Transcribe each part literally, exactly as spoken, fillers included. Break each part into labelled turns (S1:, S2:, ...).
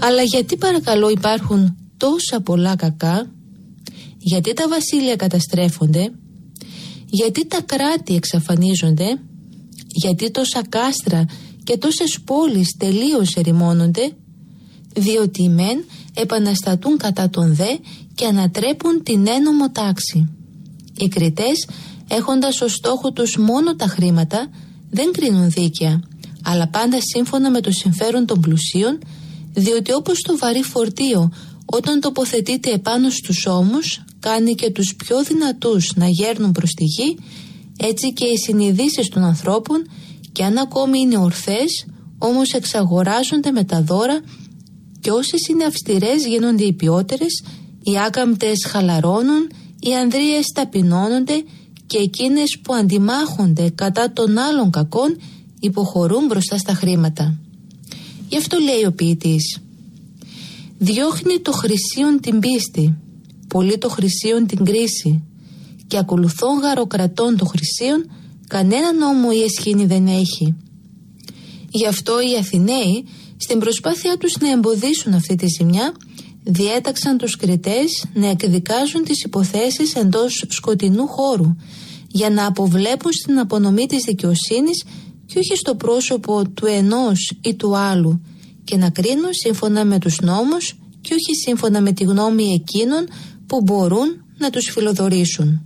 S1: Αλλά γιατί παρακαλώ υπάρχουν τόσα πολλά κακά? Γιατί τα βασίλεια καταστρέφονται? Γιατί τα κράτη εξαφανίζονται? Γιατί τόσα κάστρα και τόσες πόλεις τελείως ερημώνονται? Διότι οι μεν επαναστατούν κατά τον δε και ανατρέπουν την ένομο τάξη. Οι κριτές, έχοντας ως στόχο τους μόνο τα χρήματα, δεν κρίνουν δίκαια, αλλά πάντα σύμφωνα με το συμφέρον των πλουσίων, διότι όπως το βαρύ φορτίο όταν τοποθετείται επάνω στους ώμους κάνει και τους πιο δυνατούς να γέρνουν προς τη γη, έτσι και οι συνειδήσεις των ανθρώπων, και αν ακόμη είναι ορθές, όμως εξαγοράζονται με τα δώρα, και όσες είναι αυστηρές γίνονται οι ποιότερες, οι άκαμπτες χαλαρώνουν, οι ανδρείες ταπεινώνονται, και εκείνες που αντιμάχονται κατά των άλλων κακών υποχωρούν μπροστά στα χρήματα. Γι' αυτό λέει ο ποιητής: διώχνει το χρυσίον την πίστη, πολύ το χρυσίον την κρίση, και ακολουθών γαροκρατών το χρυσίον κανένα νόμο η εσχήνη δεν έχει. Γι' αυτό οι Αθηναίοι, στην προσπάθειά τους να εμποδίσουν αυτή τη ζημιά, διέταξαν τους κριτές να εκδικάζουν τις υποθέσεις εντός σκοτεινού χώρου, για να αποβλέπουν στην απονομή της δικαιοσύνης και όχι στο πρόσωπο του ενός ή του άλλου, και να κρίνουν σύμφωνα με τους νόμους και όχι σύμφωνα με τη γνώμη εκείνων που μπορούν να τους φιλοδορήσουν.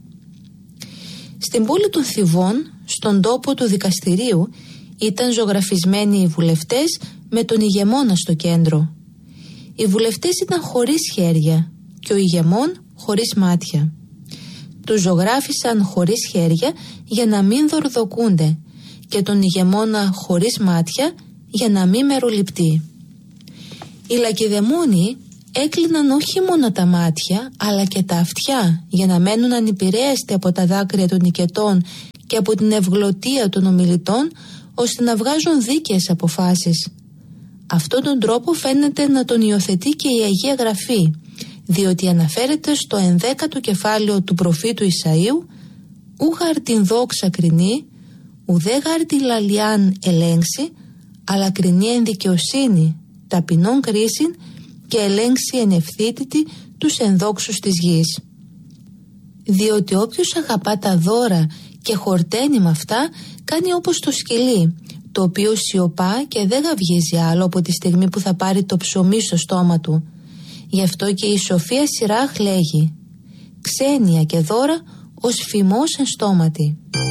S1: Στην πόλη των Θηβών, στον τόπο του δικαστηρίου, ήταν ζωγραφισμένοι οι βουλευτές με τον ηγεμόνα στο κέντρο. Οι βουλευτές ήταν χωρίς χέρια και ο ηγεμόν χωρίς μάτια. Τους ζωγράφισαν χωρίς χέρια για να μην δορδοκούνται και τον ηγεμόνα χωρίς μάτια για να μην μεροληπτεί. Οι Λακεδαιμόνοι έκλειναν όχι μόνο τα μάτια αλλά και τα αυτιά για να μένουν ανυπηρέαστοι από τα δάκρυα των νικετών και από την ευγλωτία των ομιλητών, ώστε να βγάζουν δίκαιες αποφάσεις. Αυτόν τον τρόπο φαίνεται να τον υιοθετεί και η Αγία Γραφή, διότι αναφέρεται στο ενδέκατο κεφάλαιο του προφήτου Ισαΐου: «Ου γαρ την δόξα κρινεί, ουδέ γαρ τη λαλιάν ελέγξει, αλλά κρινεί εν δικαιοσύνη, ταπεινών κρίσιν και ελέγξει εν ευθύτητη τους ενδόξους της γης». Διότι όποιος αγαπά τα δώρα και χορταίνει με αυτά, κάνει όπως το σκυλί, το οποίο σιωπά και δεν γαυγίζει άλλο από τη στιγμή που θα πάρει το ψωμί στο στόμα του. Γι' αυτό και η Σοφία Σιράχ λέγει: «Ξένια και δώρα ως φημός εν στόματι».